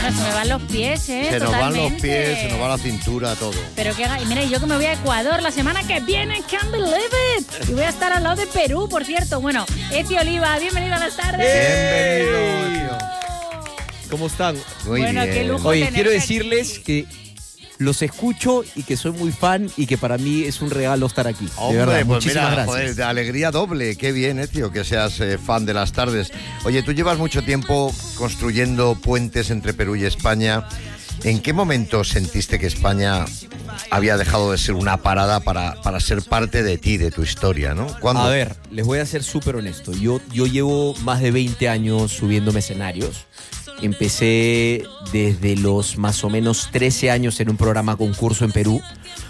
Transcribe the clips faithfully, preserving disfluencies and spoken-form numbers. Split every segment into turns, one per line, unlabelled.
Bueno, se me van los pies, ¿eh?
Se nos
Totalmente.
van los pies, se nos va la cintura, todo.
Pero que haga... Y mira, yo que me voy a Ecuador la semana que viene, can't believe it. Y voy a estar al lado de Perú, por cierto. Bueno, Ezio Oliva, bienvenido a las tardes.
Bienvenido, Ezio.
¿Cómo están?
Muy
Bueno,
bien.
qué lujo.
Oye,
tenerte
quiero
aquí.
decirles que los escucho y que soy muy fan y que para mí es un regalo estar aquí.
Hombre,
de verdad,
pues
muchísimas
mira,
gracias.
joder, de alegría doble. Qué bien, Ezio, que seas eh, fan de las tardes. Oye, tú llevas mucho tiempo construyendo puentes entre Perú y España. ¿En qué momento sentiste que España había dejado de ser una parada para, para ser parte de ti, de tu historia, ¿no? ¿Cuándo?
A ver, les voy a ser súper honesto. Yo, yo llevo más de veinte años subiéndome escenarios. Empecé desde los más o menos trece años en un programa concurso en Perú.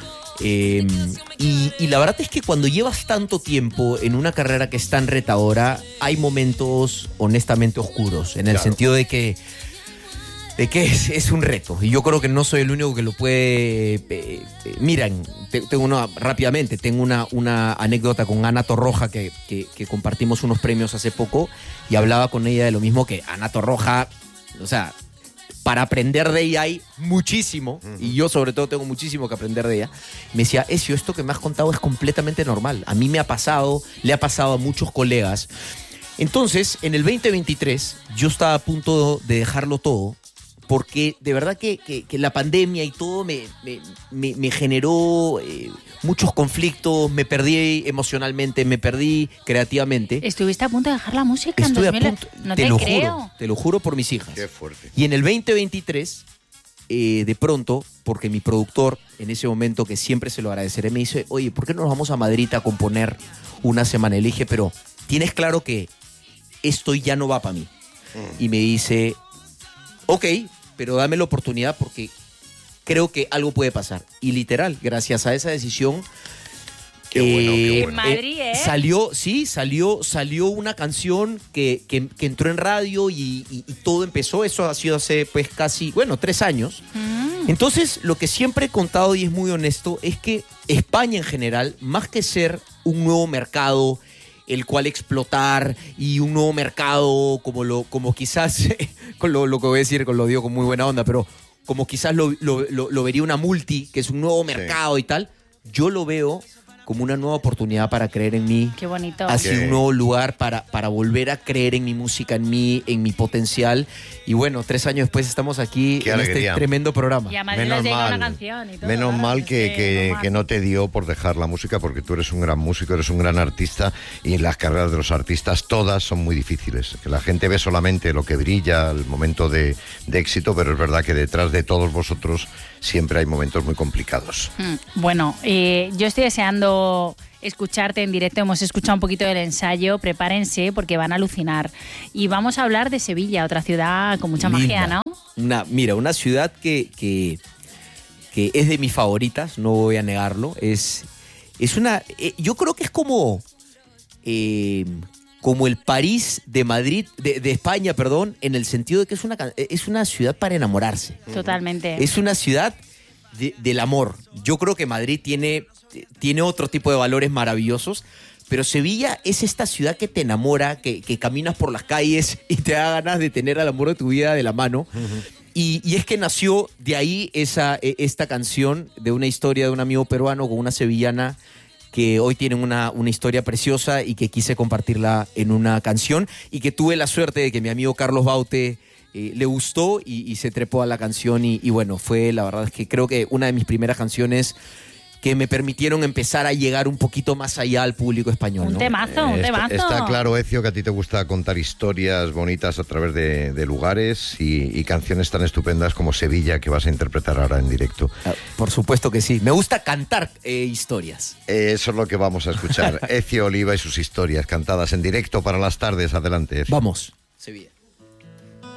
Eh, y, y la verdad es que cuando llevas tanto tiempo en una carrera que es tan retadora, hay momentos honestamente oscuros, en el
Claro.
sentido de que, de que es, es un reto. Y yo creo que no soy el único que lo puede... Eh, eh, miren, te- tengo una, rápidamente, tengo una, una anécdota con Ana Torroja que, que, que compartimos unos premios hace poco y hablaba con ella de lo mismo, que Ana Torroja, o sea... Para aprender de ella hay muchísimo, uh-huh. y yo sobre todo tengo muchísimo que aprender de ella. Me decía, Ezio, esto que me has contado es completamente normal. A mí me ha pasado, le ha pasado a muchos colegas. Entonces, en el veinte veintitrés, yo estaba a punto de dejarlo todo, porque de verdad que, que, que la pandemia y todo me, me, me, me generó eh, muchos conflictos, me perdí emocionalmente, me perdí creativamente.
Estuviste a punto de dejar la música en
Estuve
dos mil.
a punto,
No
te,
te,
lo
creo.
juro, te lo juro por mis hijas.
Qué fuerte.
Y en el veinte veintitrés, eh, de pronto, porque mi productor, en ese momento, que siempre se lo agradeceré, me dice, oye, ¿por qué no nos vamos a Madrid a componer una semana? Y le dije, pero tienes claro que esto ya no va para mí. Mm. Y me dice, ok, pero dame la oportunidad porque creo que algo puede pasar. Y literal, gracias a esa decisión...
Qué bueno, qué
En
bueno.
Madrid, ¿eh?
Salió, sí, salió, salió una canción que, que, que entró en radio y, y, y todo empezó. Eso ha sido hace pues casi, bueno, tres años.
Mm.
Entonces, lo que siempre he contado y es muy honesto es que España en general, más que ser un nuevo mercado el cual explotar y un nuevo mercado como lo como quizás, con lo, lo que voy a decir, con lo digo con muy buena onda, pero como quizás lo, lo, lo, lo vería una multi, que es un nuevo mercado sí. y tal, yo lo veo como una nueva oportunidad para creer en mí.
Qué bonito.
Hacia
Okay.
un nuevo lugar para, para volver a creer en mi música, en mí, en mi potencial. Y bueno, tres años después estamos aquí
Qué
en
alegría.
este tremendo programa.
Y a Madrid les llega una canción y todo.
Menos
claro,
mal
es
que, que,
normal.
que no te dio por dejar la música, porque tú eres un gran músico, eres un gran artista y las carreras de los artistas todas son muy difíciles. Que la gente ve solamente lo que brilla, el momento de, de éxito, pero es verdad que detrás de todos vosotros siempre hay momentos muy complicados.
Mm, Bueno, eh, yo estoy deseando escucharte en directo. Hemos escuchado un poquito del ensayo. Prepárense porque van a alucinar. Y vamos a hablar de Sevilla, otra ciudad con mucha
Linda.
magia, ¿no?
Una, mira, una ciudad que, que, que es de mis favoritas, no voy a negarlo. Es, es una. Eh, yo creo que es como. Eh, como el París de Madrid, de, de España, perdón, en el sentido de que es una, es una ciudad para enamorarse.
Totalmente.
Es una ciudad de, del amor. Yo creo que Madrid tiene, tiene otro tipo de valores maravillosos, pero Sevilla es esta ciudad que te enamora, que, que caminas por las calles y te da ganas de tener al amor de tu vida de la mano. Uh-huh. Y, y es que nació de ahí esa, esta canción de una historia de un amigo peruano con una sevillana que hoy tienen una, una historia preciosa y que quise compartirla en una canción y que tuve la suerte de que mi amigo Carlos Baute eh, le gustó y, y se trepó a la canción y, y bueno, fue la verdad es que creo que una de mis primeras canciones que me permitieron empezar a llegar un poquito más allá al público español.
Un
¿no?
temazo, un
Eh,
temazo.
Está, está claro, Ezio, que a ti te gusta contar historias bonitas a través de, de lugares y, y canciones tan estupendas como Sevilla, que vas a interpretar ahora en directo.
Ah, por supuesto que sí. Me gusta cantar eh, historias.
Eh, eso es lo que vamos a escuchar. Ezio Oliva y sus historias cantadas en directo para las tardes. Adelante, Ezio.
Vamos, Sevilla.